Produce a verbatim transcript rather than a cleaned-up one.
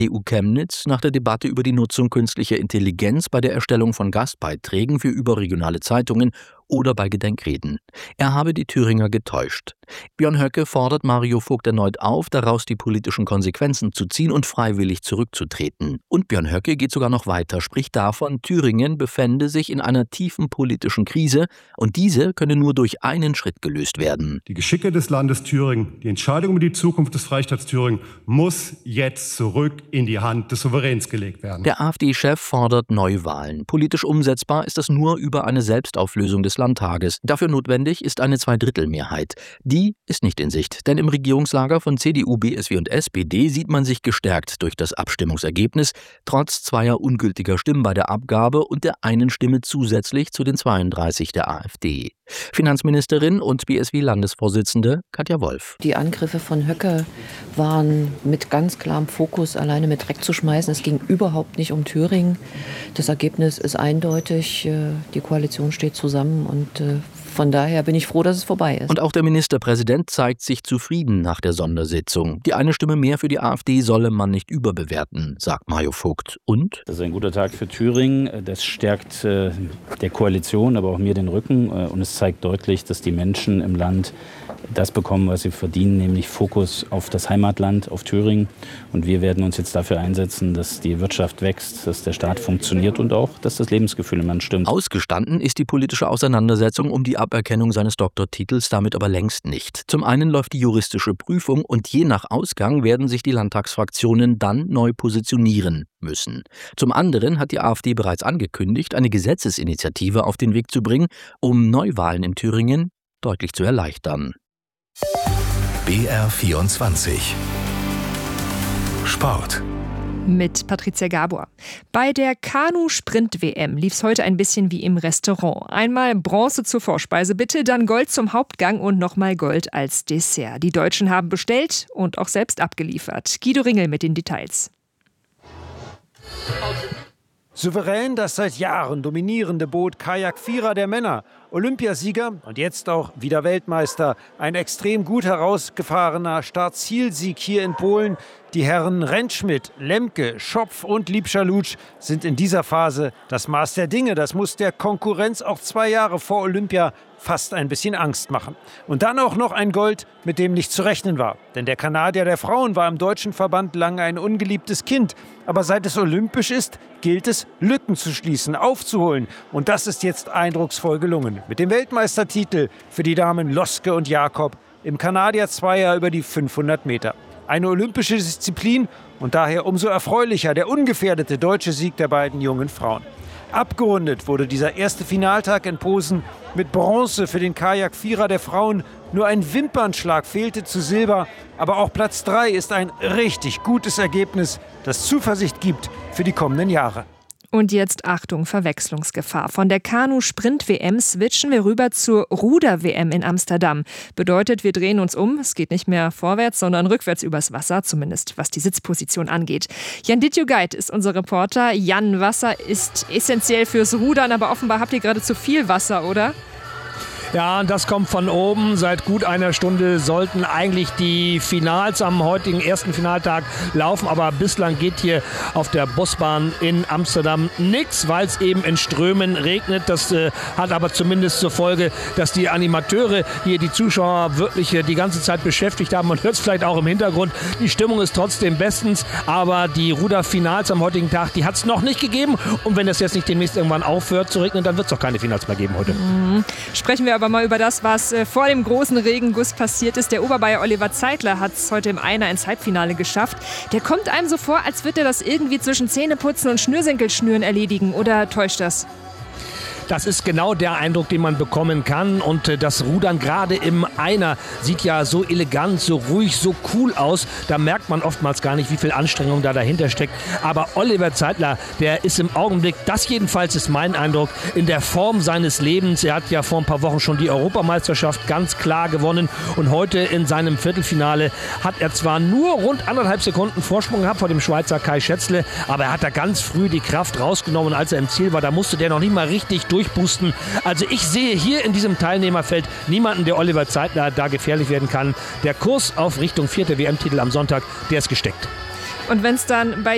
E U Chemnitz nach der Debatte über die Nutzung künstlicher Intelligenz bei der Erstellung von Gastbeiträgen für überregionale Zeitungen oder bei Gedenkreden. Er habe die Thüringer getäuscht. Björn Höcke fordert Mario Vogt erneut auf, daraus die politischen Konsequenzen zu ziehen und freiwillig zurückzutreten. Und Björn Höcke geht sogar noch weiter, spricht davon, Thüringen befände sich in einer tiefen politischen Krise und diese könne nur durch einen Schritt gelöst werden. Die Geschicke des Landes Thüringen, die Entscheidung über die Zukunft des Freistaats Thüringen muss jetzt zurück in die Hand des Souveräns gelegt werden. Der AfD-Chef fordert Neuwahlen. Politisch umsetzbar ist das nur über eine Selbstauflösung des Landtages. Dafür notwendig ist eine Zweidrittelmehrheit. Die ist nicht in Sicht, denn im Regierungslager von C D U, B S W und S P D sieht man sich gestärkt durch das Abstimmungsergebnis, trotz zweier ungültiger Stimmen bei der Abgabe und der einen Stimme zusätzlich zu den zweiunddreißig der AfD. Finanzministerin und B S W-Landesvorsitzende Katja Wolf. Die Angriffe von Höcke waren mit ganz klarem Fokus, alleine mit Dreck zu schmeißen. Es ging überhaupt nicht um Thüringen. Das Ergebnis ist eindeutig. Die Koalition steht zusammen und von daher bin ich froh, dass es vorbei ist. Und auch der Ministerpräsident zeigt sich zufrieden nach der Sondersitzung. Die eine Stimme mehr für die AfD solle man nicht überbewerten, sagt Mario Vogt. Und? Das ist ein guter Tag für Thüringen. Das stärkt äh, der Koalition, aber auch mir den Rücken. Äh, und es zeigt deutlich, dass die Menschen im Land das bekommen, was sie verdienen, nämlich Fokus auf das Heimatland, auf Thüringen. Und wir werden uns jetzt dafür einsetzen, dass die Wirtschaft wächst, dass der Staat funktioniert und auch, dass das Lebensgefühl im Land stimmt. Ausgestanden ist die politische Auseinandersetzung um die Aberkennung seines Doktortitels damit aber längst nicht. Zum einen läuft die juristische Prüfung und je nach Ausgang werden sich die Landtagsfraktionen dann neu positionieren müssen. Zum anderen hat die AfD bereits angekündigt, eine Gesetzesinitiative auf den Weg zu bringen, um Neuwahlen in Thüringen deutlich zu erleichtern. B R vierundzwanzig Sport mit Patricia Gabor. Bei der Kanu-Sprint-W M lief es heute ein bisschen wie im Restaurant. Einmal Bronze zur Vorspeise bitte, dann Gold zum Hauptgang und nochmal Gold als Dessert. Die Deutschen haben bestellt und auch selbst abgeliefert. Guido Ringel mit den Details. Souverän das seit Jahren dominierende Boot Kajak-Vierer der Männer. Olympiasieger und jetzt auch wieder Weltmeister. Ein extrem gut herausgefahrener Start-Ziel-Sieg hier in Polen. Die Herren Rentschmidt, Lemke, Schopf und Liebscher-Lutsch sind in dieser Phase das Maß der Dinge. Das muss der Konkurrenz auch zwei Jahre vor Olympia fast ein bisschen Angst machen. Und dann auch noch ein Gold, mit dem nicht zu rechnen war. Denn der Kanadier der Frauen war im deutschen Verband lange ein ungeliebtes Kind. Aber seit es olympisch ist, gilt es, Lücken zu schließen, aufzuholen. Und das ist jetzt eindrucksvoll gelungen. Mit dem Weltmeistertitel für die Damen Loske und Jakob im Kanadier-Zweier über die fünfhundert Meter. Eine olympische Disziplin und daher umso erfreulicher der ungefährdete deutsche Sieg der beiden jungen Frauen. Abgerundet wurde dieser erste Finaltag in Posen mit Bronze für den Kajak-Vierer der Frauen. Nur ein Wimpernschlag fehlte zu Silber, aber auch Platz drei ist ein richtig gutes Ergebnis, das Zuversicht gibt für die kommenden Jahre. Und jetzt Achtung, Verwechslungsgefahr. Von der Kanu-Sprint-W M switchen wir rüber zur Ruder-W M in Amsterdam. Bedeutet, wir drehen uns um. Es geht nicht mehr vorwärts, sondern rückwärts übers Wasser, zumindest was die Sitzposition angeht. Jan Ditjugait ist unser Reporter. Jan, Wasser ist essentiell fürs Rudern, aber offenbar habt ihr gerade zu viel Wasser, oder? Ja, das kommt von oben. Seit gut einer Stunde sollten eigentlich die Finals am heutigen ersten Finaltag laufen. Aber bislang geht hier auf der Busbahn in Amsterdam nichts, weil es eben in Strömen regnet. Das äh, hat aber zumindest zur Folge, dass die Animateure hier die Zuschauer wirklich äh, die ganze Zeit beschäftigt haben. Man hört es vielleicht auch im Hintergrund. Die Stimmung ist trotzdem bestens. Aber die Ruderfinals am heutigen Tag, die hat es noch nicht gegeben. Und wenn das jetzt nicht demnächst irgendwann aufhört zu regnen, dann wird es auch keine Finals mehr geben heute. Mhm. Sprechen wir aber mal über das, was vor dem großen Regenguss passiert ist. Der Oberbayer Oliver Zeitler hat es heute im Einer ins Halbfinale geschafft. Der kommt einem so vor, als würde er das irgendwie zwischen Zähneputzen und Schnürsenkelschnüren erledigen. Oder täuscht das? Das ist genau der Eindruck, den man bekommen kann. Und äh, das Rudern gerade im Einer sieht ja so elegant, so ruhig, so cool aus. Da merkt man oftmals gar nicht, wie viel Anstrengung da dahinter steckt. Aber Oliver Zeitler, der ist im Augenblick, das jedenfalls ist mein Eindruck, in der Form seines Lebens. Er hat ja vor ein paar Wochen schon die Europameisterschaft ganz klar gewonnen. Und heute in seinem Viertelfinale hat er zwar nur rund anderthalb Sekunden Vorsprung gehabt vor dem Schweizer Kai Schätzle, aber er hat da ganz früh die Kraft rausgenommen, als er im Ziel war. Da musste der noch nicht mal richtig durch durchboosten. Also ich sehe hier in diesem Teilnehmerfeld niemanden, der Oliver Zeitler da gefährlich werden kann. Der Kurs auf Richtung vierter W M-Titel am Sonntag, der ist gesteckt. Und wenn es dann bei